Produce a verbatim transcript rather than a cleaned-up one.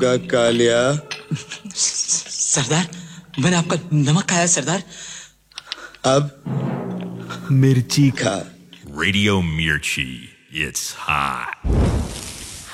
का कालिया। सरदार, मैंने आपका नमक खाया सरदार। अब मिर्ची का। Radio Mirchi, it's hot.